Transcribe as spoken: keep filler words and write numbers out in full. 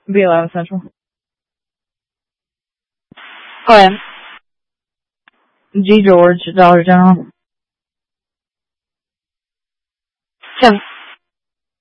B eleven Central. Go ahead. G George, Dollar General. Tim.